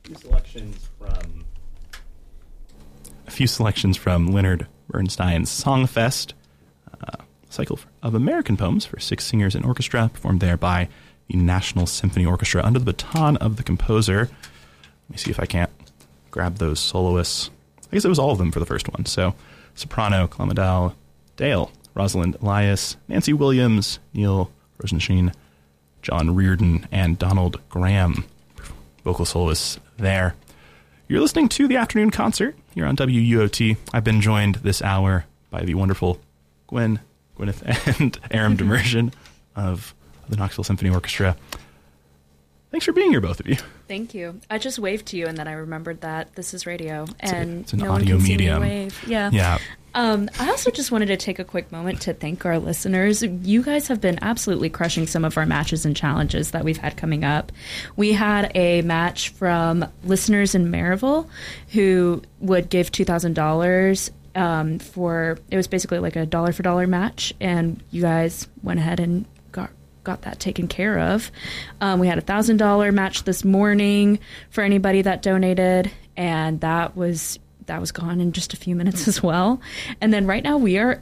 A few selections from Leonard Bernstein's Songfest, a cycle of American poems for 6 singers and orchestra, performed there by the National Symphony Orchestra under the baton of the composer. Let me see if I can't grab those soloists. I guess it was all of them for the first one. So, soprano, Clemmedal Dale, Rosalind Elias, Nancy Williams, Neil Rosenshine, John Reardon, and Donald Graham, vocal soloists there. You're listening to the afternoon concert here on WUOT. I've been joined this hour by the wonderful Gwyneth and Aram Demersion of the Knoxville Symphony Orchestra. Thanks for being here, both of you. Thank you. I just waved to you, and then I remembered that this is radio, and it's an no audio one can medium. See me wave. Yeah. I also just wanted to take a quick moment to thank our listeners. You guys have been absolutely crushing some of our matches and challenges that we've had coming up. We had a match from listeners in Maryville who would give $2,000 it was basically like a dollar for dollar match, and you guys went ahead and got that taken care of. We had a $1,000 match this morning for anybody that donated, and that was gone in just a few minutes as well. And then right now we are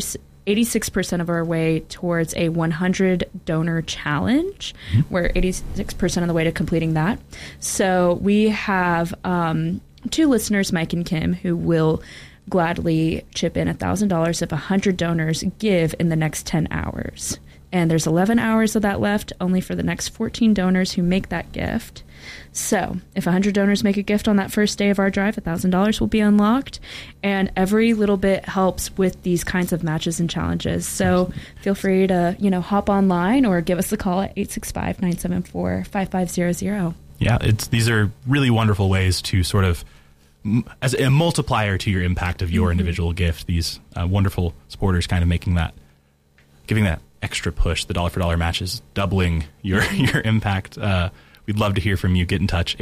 86% of our way towards a 100 donor challenge. We're 86% of the way to completing that. So we have 2 listeners, Mike and Kim, who will gladly chip in $1,000 if 100 donors give in the next 10 hours. And there's 11 hours of that left, only for the next 14 donors who make that gift. So if 100 donors make a gift on that first day of our drive, $1,000 will be unlocked. And every little bit helps with these kinds of matches and challenges. So feel free to, hop online or give us a call at 865-974-5500. Yeah, these are really wonderful ways to sort of, as a multiplier to your impact of your individual gift, these wonderful supporters kind of giving that extra push. The dollar for dollar match is doubling your impact. We'd love to hear from you. Get in touch,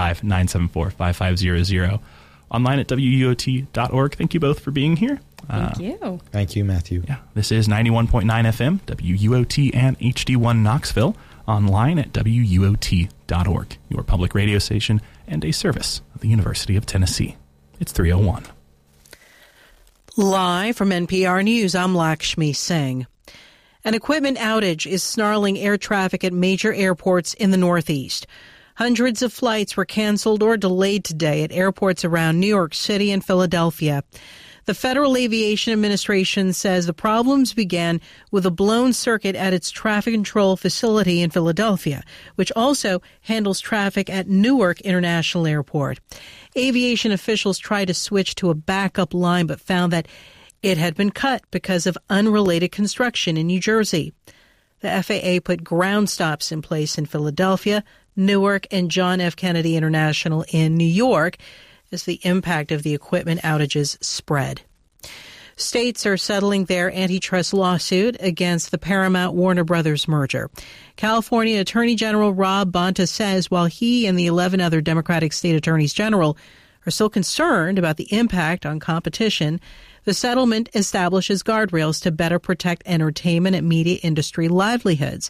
865-974-5500. Online at WUOT.org. Thank you both for being here. Thank you. Thank you, Matthew. Yeah, this is 91.9 FM, WUOT and HD1 Knoxville. Online at WUOT.org, your public radio station and a service of the University of Tennessee. It's 3:01. Live from NPR News, I'm Lakshmi Singh. An equipment outage is snarling air traffic at major airports in the Northeast. Hundreds of flights were canceled or delayed today at airports around New York City and Philadelphia. The Federal Aviation Administration says the problems began with a blown circuit at its traffic control facility in Philadelphia, which also handles traffic at Newark International Airport. Aviation officials tried to switch to a backup line but found that it had been cut because of unrelated construction in New Jersey. The FAA put ground stops in place in Philadelphia, Newark, and John F. Kennedy International in New York as the impact of the equipment outages spread. States are settling their antitrust lawsuit against the Paramount-Warner Brothers merger. California Attorney General Rob Bonta says while he and the 11 other Democratic state attorneys general are still concerned about the impact on competition, the settlement establishes guardrails to better protect entertainment and media industry livelihoods.